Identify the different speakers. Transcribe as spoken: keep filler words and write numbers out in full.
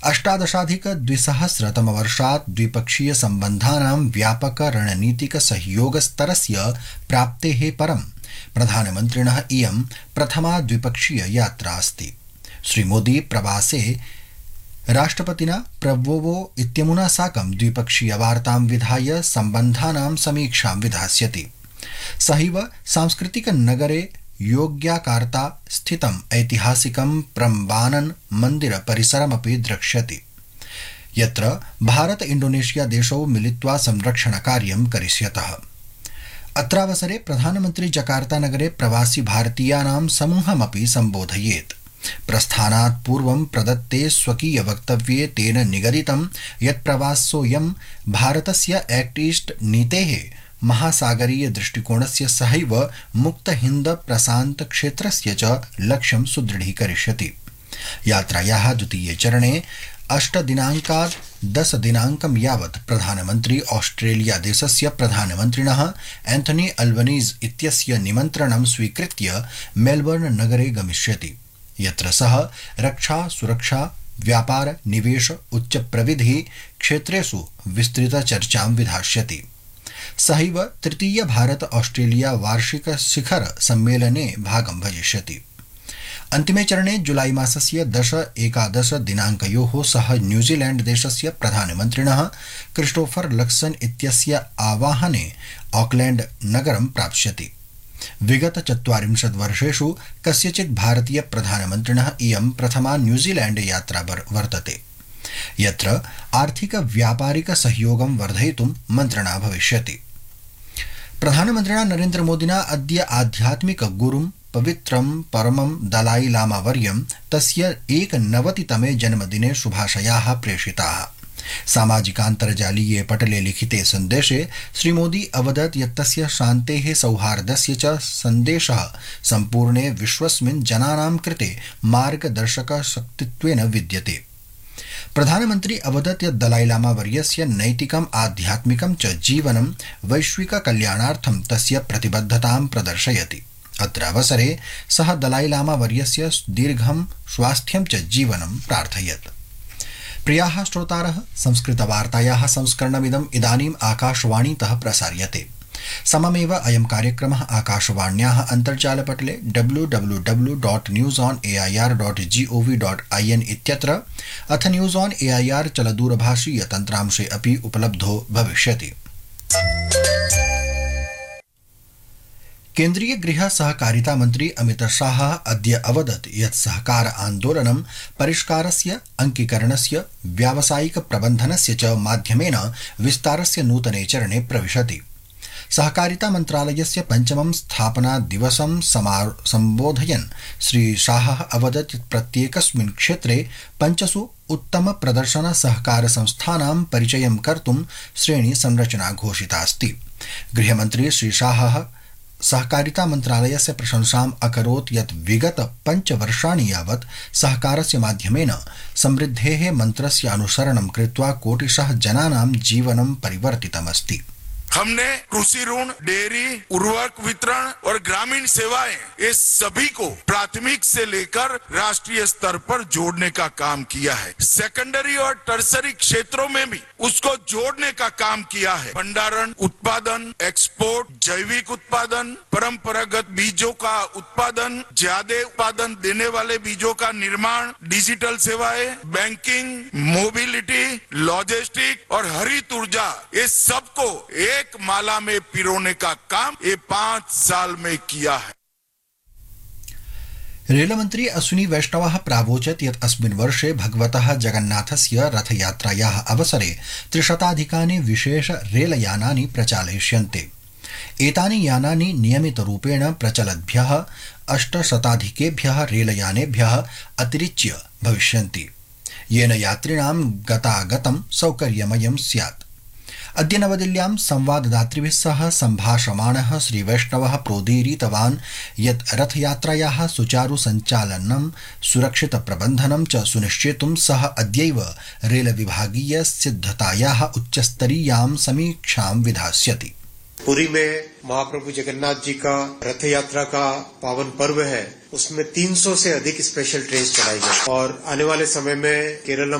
Speaker 1: अष्टादशाधिकद्विसहस्रतमवर्षात् द्विपक्षीय सम्बन्धानां व्यापक रणनीतिक सहयोगस्तरस्य प्राप्तेः परं प्रधानमन्त्रिणः इयं प्रथमा द्विपक्षीय यात्रा अस्ति। श्रीमोदी प्रवासे राष्ट्रपतिना प्रबोवो इत्यमुना साकं द्विपक्षीय वार्तां विधाय सम्बन्धानां समीक्षां विधास्यति। सहैव सांस्कृतिक नगरे योग्याकार्ता स्थितम् ऐतिहासिकं प्रम्बानन मन्दिर परिसरमपि द्रक्ष्यति, यत्र भारत इंडोनेशिया देशौ मिलित्वा संरक्षण कार्यं करिष्यतः। अत्रावसरे प्रधानमन्त्री जकार्ता नगरे प्रवासी भारतीयानां समूहमपि सम्बोधयेत्। प्रस्थानात् पूर्वं प्रदत्ते स्वकीय वक्तव्ये तेन निगदितं यत् प्रवासोऽयं भारतस्य एक्ट ईस्ट नीतेः महासागरीय दृष्टिकोणस्य सहैव मुक्त हिंद प्रशांत क्षेत्रस्य च लक्ष्यं सुदृढीकरिष्यति। यात्रायाः द्वितीये चरणे अष्ट दिनाङ्कात् दश दिनाङ्कं यावत् प्रधानमन्त्री ऑस्ट्रेलिया देशस्य प्रधानमन्त्रिणः एंथनी अल्बनीज इत्यस्य निमन्त्रणं स्वीकृत्य मेलबर्न नगरे गमिष्यति, यत्र सः रक्षा, सुरक्षा, व्यापार, निवेश, उच्च प्रविधि क्षेत्रेषु विस्तृत चर्चां विधास्यति। सहैव तृतीय भारत ऑस्ट्रेलिया वार्षिक शिखर सम्मेलने भागं भजिष्यति। अन्तिमे चरणे जुलाई मासस्य दश एकादश दिनाङ्कयोः सः न्यूजीलैंड देशस्य प्रधानमन्त्रिणः क्रिस्टोफर लक्सन इत्यस्य आवाहने ऑकलैंड नगरं प्राप्स्यति। विगत चत्वारिंशत् वर्षेषु कस्यचित् भारतीय प्रधानमन्त्रिणः इयं प्रथमा न्यूजीलैंड यात्रा वर्तते, यत्र आर्थिक व्यापारिक सहयोगं वर्धयितुं मन्त्रणा भविष्यति। प्रधानमन्त्रिणा नरेन्द्र मोदिना अद्य आध्यात्मिक गुरुं पवित्रं परमं दलाई लामा वर्यं तस्य एकनवतितमे जन्मदिने शुभाशयाः प्रेषिताः। सामाजिकान्तर्जालीये पटले लिखिते सन्देशे श्रीमोदी अवदत् यत् तस्य शान्तेः सौहार्दस्य च सन्देशः सम्पूर्णे विश्वस्मिन् जनानां कृते मार्गदर्शकशक्तित्वेन विद्यते। प्रधानमन्त्री अवदत् यत् दलाई लामा वर्यस्य नैतिकम् आध्यात्मिकं च जीवनं वैश्विक कल्याणार्थं तस्य प्रतिबद्धतां प्रदर्शयति। अत्र अवसरे सः दलाई लामा वर्यस्य दीर्घं स्वास्थ्यं च जीवनं प्रार्थयत्। प्रियाः श्रोतारः, संस्कृतवार्तायाः संस्करणमिदम् इदानीम् आकाशवाणीतः प्रसार्यते। सममेव अयं कार्यक्रमः आकाशवाण्याः अन्तर्जालपटले W W W dot news on A I R dot G O V dot I N इत्यत्र अथ news on A I R चलदूरभाषीय तन्त्रांशे अपि उपलब्धो भविष्यति। केन्द्रीय गृह सहकारिता मंत्री अमित शाह अद्य अवदत् यत् सहकार आन्दोलनं परिष्कारस्य, अंकीकरणस्य, व्यावसायिक प्रबन्धनस्य च माध्यमेन विस्तारस्य नूतने चरणे प्रविशति। सहकारिता मन्त्रालयस्य पञ्चमं स्थापना दिवसं सम्बोधयन् श्री शाहः अवदत् यत् प्रत्येकस्मिन् क्षेत्रे पञ्चसु उत्तम प्रदर्शन सहकार संस्थानां परिचयं कर्तुं श्रेणी संरचना घोषिता अस्ति। गृहमन्त्री श्री शाहः सहकारिता मन्त्रालयस्य प्रशंसाम् अकरोत् यत् विगत पञ्चवर्षाणि यावत् सहकारस्य माध्यमेन समृद्धेः मन्त्रस्य अनुसरणं कृत्वा कोटिशः जनानां जीवनं परिवर्तितमस्ति।
Speaker 2: हमने कृषि ऋण, डेयरी, उर्वरक वितरण और ग्रामीण सेवाएं, ये सभी को प्राथमिक से लेकर राष्ट्रीय स्तर पर जोड़ने का काम किया है। सेकेंडरी और टर्सरी क्षेत्रों में भी उसको जोड़ने का काम किया है। भंडारण, उत्पादन, एक्सपोर्ट, जैविक उत्पादन, परंपरागत बीजों का उत्पादन, ज्यादा उत्पादन देने वाले बीजों का निर्माण, डिजिटल सेवाएं, बैंकिंग, मोबिलिटी, लॉजिस्टिक और हरित ऊर्जा, ये सबको एक एक माला में पिरोने का काम ये पांच साल में किया है।
Speaker 1: रेलमन्त्री अश्विनी वैष्णवः प्रावोचत् यत् अस्मिन् वर्षे भगवतः जगन्नाथस्य रथयात्रायाः अवसरे त्रिशताधिकानि विशेष रेलयानानि प्रचालयिष्यन्ते। एतानि यानानि नियमितरूपेण प्रचलद्भ्यः अष्टशताधिकेभ्यः रेलयानेभ्यः अतिरिच्य भविष्यन्ति, येन यात्रिणां गतागतं सौकर्यमयं स्यात्। अद्य नवदिल्ल्यां संवाददातृभिः सह सम्भाषमाणः श्री वैष्णवः प्रोदीरितवान् यत् रथयात्रायाः सुचारु सञ्चालनं, सुरक्षित प्रबन्धनं च सुनिश्चेतुं सः अद्यैव रेलविभागीय सिद्धतायाः उच्चस्तरीयां समीक्षां विधास्यति।
Speaker 3: पुरी में महाप्रभु जगन्नाथ जी का रथ यात्रा का पावन पर्व है, उसमें तीन सौ से अधिक स्पेशल ट्रेन चलाई गई और आने वाले समय में केरल